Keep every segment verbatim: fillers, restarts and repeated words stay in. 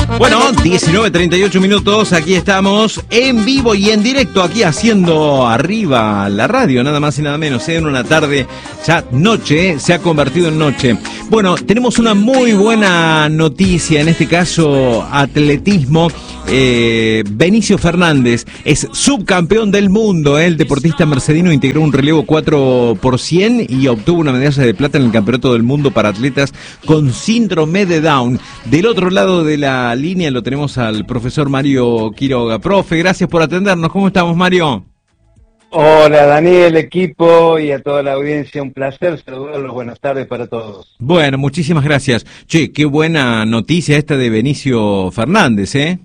Bueno, diecinueve treinta y ocho minutos, aquí estamos en vivo y en directo, aquí haciendo arriba la radio, nada más y nada menos, ¿eh? En una tarde, ya noche, ¿eh? Se ha convertido en noche. Bueno, tenemos una muy buena noticia, en este caso atletismo. Eh, Benicio Fernández es subcampeón del mundo, ¿eh? El deportista mercedino integró un relevo cuatro por cien y obtuvo una medalla de plata en el campeonato del mundo para atletas con síndrome de Down. Del otro lado de la línea lo tenemos al profesor Mario Quiroga. Profe, gracias por atendernos. ¿Cómo estamos, Mario? Hola, Daniel, equipo y a toda la audiencia, un placer saludarlos. Buenas tardes para todos. Bueno, muchísimas gracias. Che, qué buena noticia esta de Benicio Fernández, ¿eh?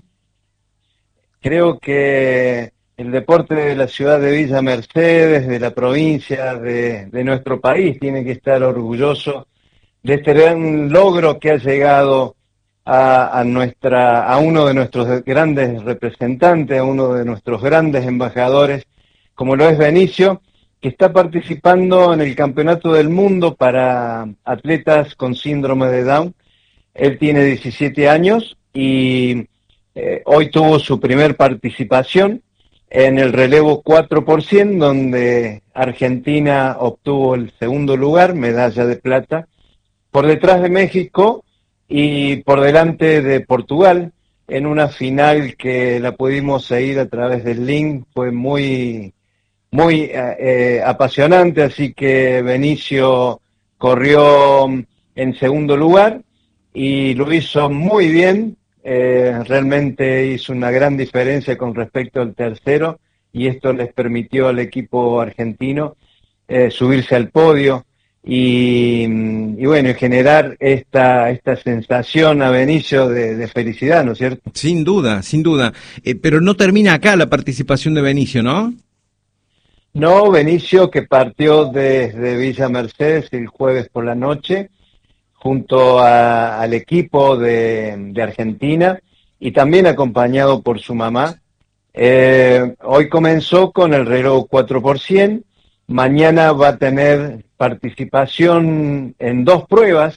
Creo que el deporte de la ciudad de Villa Mercedes, de la provincia, de, de nuestro país, tiene que estar orgulloso de este gran logro que ha llegado a, a, nuestra, a uno de nuestros grandes representantes, a uno de nuestros grandes embajadores, como lo es Benicio, que está participando en el Campeonato del Mundo para atletas con síndrome de Down. Él tiene diecisiete años y eh, hoy tuvo su primer participación en el relevo cuatro por cien, donde Argentina obtuvo el segundo lugar, medalla de plata, por detrás de México y por delante de Portugal, en una final que la pudimos seguir a través del link. Fue muy, muy eh, apasionante, así que Benicio corrió en segundo lugar y lo hizo muy bien. Eh, realmente hizo una gran diferencia con respecto al tercero y esto les permitió al equipo argentino eh, subirse al podio y, y bueno, generar esta esta sensación a Benicio de, de felicidad, ¿no es cierto? Sin duda, sin duda. Eh, pero no termina acá la participación de Benicio, ¿no? No, Benicio, que partió desde Villa Mercedes el jueves por la noche, junto a, al equipo de, de Argentina y también acompañado por su mamá. Eh, hoy comenzó con el reloj cuatro por cien, mañana va a tener participación en dos pruebas.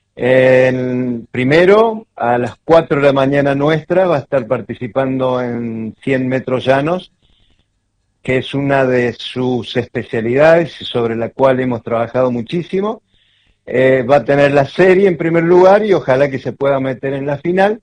El primero, a las cuatro de la mañana nuestra, va a estar participando en cien metros llanos, que es una de sus especialidades sobre la cual hemos trabajado muchísimo. Eh, va a tener la serie en primer lugar y ojalá que se pueda meter en la final.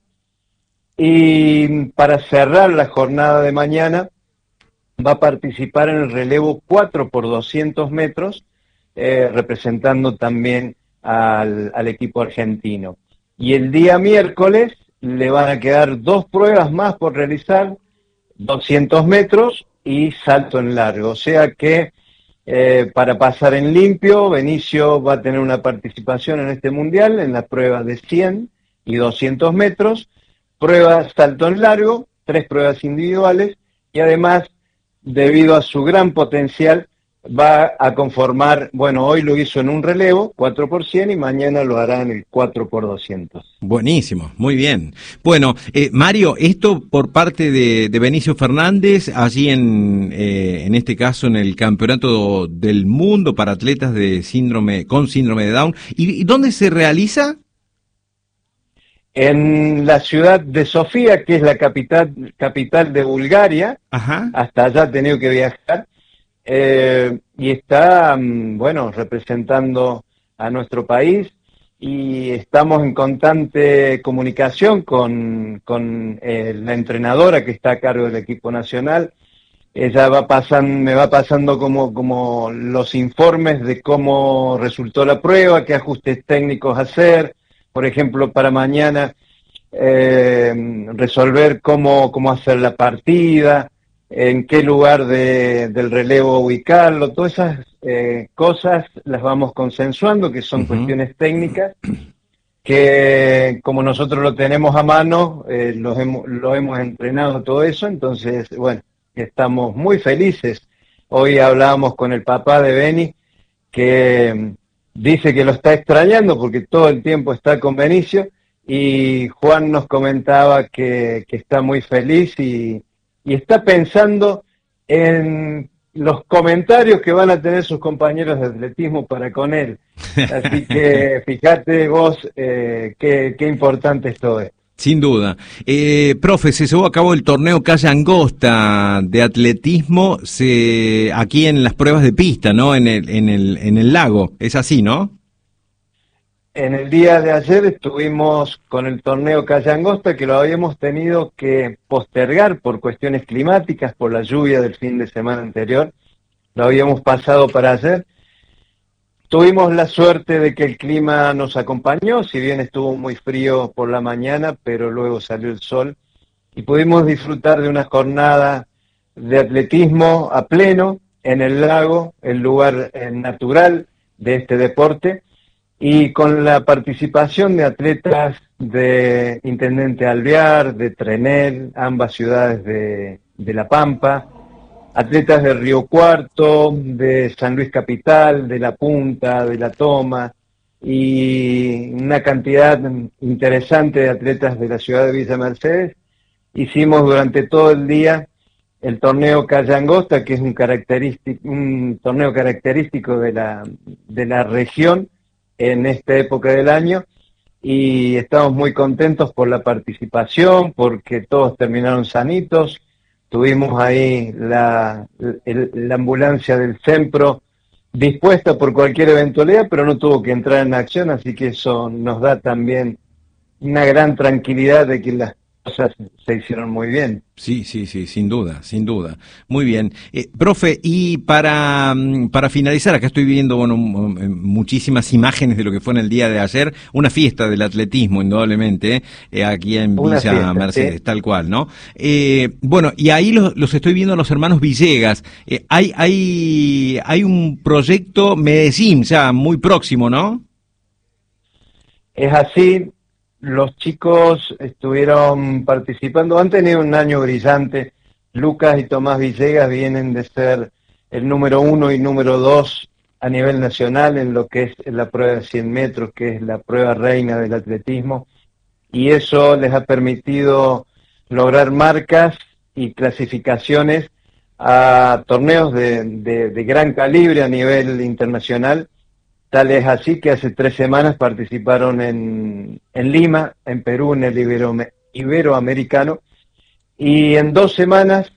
Y para cerrar la jornada de mañana va a participar en el relevo cuatro por doscientos metros, eh, representando también al, al equipo argentino. Y el día miércoles le van a quedar dos pruebas más por realizar, doscientos metros y salto en largo. O sea que Eh, para pasar en limpio, Benicio va a tener una participación en este mundial en la prueba de cien y doscientos metros, prueba salto en largo, tres pruebas individuales y además, debido a su gran potencial, va a conformar, bueno, hoy lo hizo en un relevo, cuatro por cien, y mañana lo hará en el cuatro por doscientos. Buenísimo, muy bien. Bueno, eh, Mario, esto por parte de, de Benicio Fernández, allí en, eh, en este caso en el Campeonato del Mundo para atletas de síndrome con síndrome de Down. ¿Y, y dónde se realiza? En la ciudad de Sofía, que es la capital, capital de Bulgaria. Ajá. Hasta allá ha tenido que viajar. Eh, y está, bueno, representando a nuestro país y estamos en constante comunicación con, con eh, la entrenadora que está a cargo del equipo nacional. Ella va pasando, me va pasando como, como los informes de cómo resultó la prueba, qué ajustes técnicos hacer, por ejemplo, para mañana eh, resolver cómo, cómo hacer la partida, en qué lugar de, del relevo ubicarlo, todas esas eh, cosas las vamos consensuando, que son uh-huh. cuestiones técnicas, que como nosotros lo tenemos a mano, eh, los hemos, lo hemos entrenado todo eso, entonces, bueno, estamos muy felices. Hoy hablábamos con el papá de Beni, que dice que lo está extrañando porque todo el tiempo está con Benicio, y Juan nos comentaba que, que está muy feliz y y está pensando en los comentarios que van a tener sus compañeros de atletismo para con él. Así que fíjate vos eh, qué, qué importante es todo esto. Sin duda. Eh, profe, se llevó a cabo el torneo Calle Angosta de atletismo se, aquí en las pruebas de pista, ¿no? En el, en el, en el lago. Es así, ¿no? En el día de ayer estuvimos con el torneo Calle Angosta, que lo habíamos tenido que postergar por cuestiones climáticas, por la lluvia del fin de semana anterior. Lo habíamos pasado para ayer. Tuvimos la suerte de que el clima nos acompañó, si bien estuvo muy frío por la mañana, pero luego salió el sol y pudimos disfrutar de una jornada de atletismo a pleno en el lago, el lugar eh, natural de este deporte, y con la participación de atletas de Intendente Alvear, de Trenel, ambas ciudades de, de La Pampa, atletas de Río Cuarto, de San Luis Capital, de La Punta, de La Toma, y una cantidad interesante de atletas de la ciudad de Villa Mercedes. Hicimos durante todo el día el torneo Calle Angosta, que es un, característico, un torneo característico de la, de la región en esta época del año, y estamos muy contentos por la participación, porque todos terminaron sanitos. Tuvimos ahí la, el, la ambulancia del Sempro dispuesta por cualquier eventualidad, pero no tuvo que entrar en acción, así que eso nos da también una gran tranquilidad de que las cosas se hicieron muy bien. Sí, sí, sí, sin duda, sin duda. Muy bien. Eh, profe, y para, para finalizar, acá estoy viendo bueno, muchísimas imágenes de lo que fue en el día de ayer, una fiesta del atletismo, indudablemente, eh, aquí en Una Villa fiesta, Mercedes, ¿sí? Tal cual, ¿no? Eh, bueno, y ahí los, los estoy viendo a los hermanos Villegas. Eh, hay, hay, hay un proyecto Medellín, ya muy próximo, ¿no? Es así. Los chicos estuvieron participando, han tenido un año brillante. Lucas y Tomás Villegas vienen de ser el número uno y número dos a nivel nacional en lo que es la prueba de cien metros, que es la prueba reina del atletismo, y eso les ha permitido lograr marcas y clasificaciones a torneos de, de, de gran calibre a nivel internacional. Tal es así que hace tres semanas participaron en, en Lima, en Perú, en el Ibero, Iberoamericano, y en dos semanas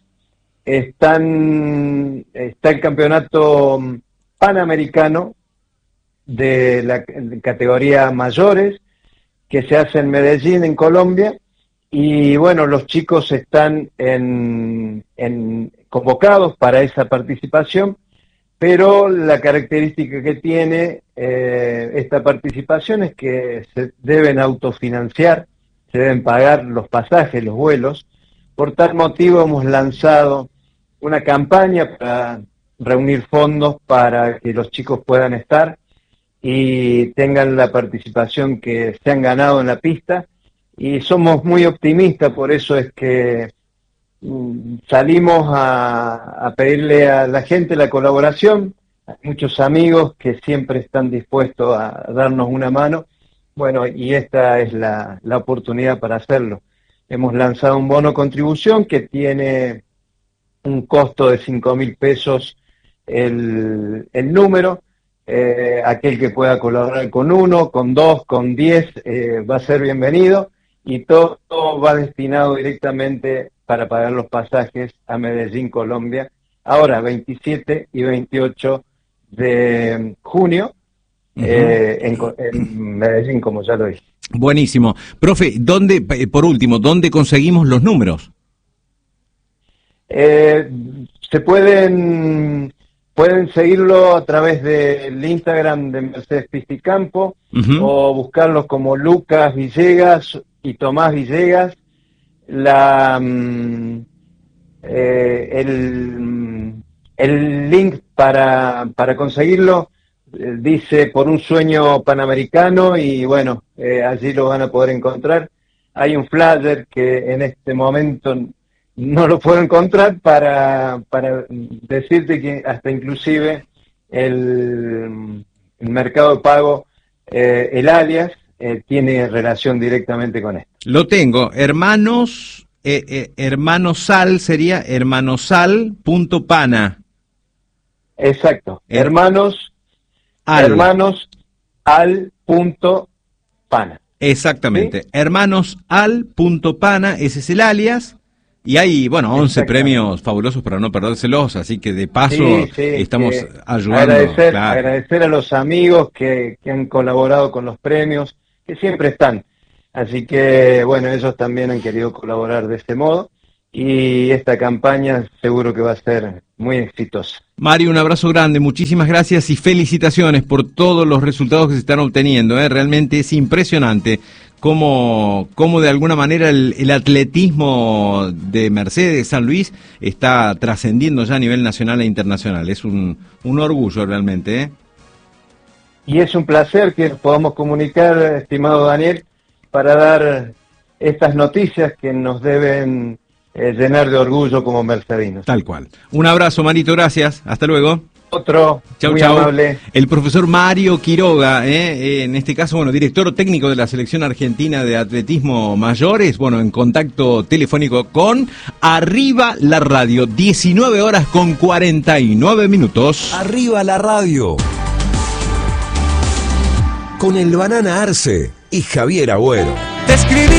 están, está el campeonato panamericano de la de categoría mayores, que se hace en Medellín, en Colombia, y bueno, los chicos están en, en, convocados para esa participación. Pero la característica que tiene eh, esta participación es que se deben autofinanciar, se deben pagar los pasajes, los vuelos. Por tal motivo hemos lanzado una campaña para reunir fondos para que los chicos puedan estar y tengan la participación que se han ganado en la pista. Y somos muy optimistas, por eso es que salimos a, a pedirle a la gente la colaboración. Hay muchos amigos que siempre están dispuestos a darnos una mano. Bueno, y esta es la, la oportunidad para hacerlo. Hemos lanzado un bono contribución que tiene un costo de cinco mil pesos el, el número. Eh, aquel que pueda colaborar con uno, con dos, con diez, eh, va a ser bienvenido, y todo, todo va destinado directamente para pagar los pasajes a Medellín, Colombia, ahora veintisiete y veintiocho de junio, uh-huh. eh, en, en Medellín, como ya lo dije. Buenísimo. Profe, ¿dónde, por último, dónde conseguimos los números? Eh, se pueden, pueden seguirlo a través del Instagram de Mercedes Pisticampo, uh-huh. o buscarlos como Lucas Villegas y Tomás Villegas. La eh, el, el link para, para conseguirlo eh, dice por un sueño panamericano, y bueno, eh, allí lo van a poder encontrar. Hay un flyer que en este momento no lo puedo encontrar para, para decirte que hasta inclusive el, el Mercado de Pago, eh, el alias, eh, tiene relación directamente con esto. Lo tengo, hermanos, eh, eh, hermanosal sería hermanosal.pana. Exacto, Her hermanos, al. hermanos al punto pana. Exactamente, ¿sí? hermanos al punto pana, ese es el alias. Y hay, bueno, once premios fabulosos para no perdérselos, así que de paso sí, sí, estamos ayudando. Agradecer, claro. agradecer a los amigos que, que han colaborado con los premios, que siempre están. Así que, bueno, ellos también han querido colaborar de este modo. Y esta campaña seguro que va a ser muy exitosa. Mario, un abrazo grande, muchísimas gracias y felicitaciones por todos los resultados que se están obteniendo, ¿eh? Realmente es impresionante cómo, cómo de alguna manera el, el atletismo de Mercedes, San Luis, está trascendiendo ya a nivel nacional e internacional. Es un, un orgullo realmente, ¿eh? Y es un placer que podamos comunicar, estimado Daniel, para dar estas noticias que nos deben Eh, llenar de orgullo como mercedinos. Tal cual. Un abrazo, Marito, gracias. Hasta luego. Otro, chau, muy chau. amable. El profesor Mario Quiroga, eh, en este caso, bueno, director técnico de la Selección Argentina de Atletismo Mayores, bueno, en contacto telefónico con Arriba la Radio, diecinueve horas con cuarenta y nueve minutos. Arriba la Radio. Con el Banana Arce y Javier Agüero. Te escribí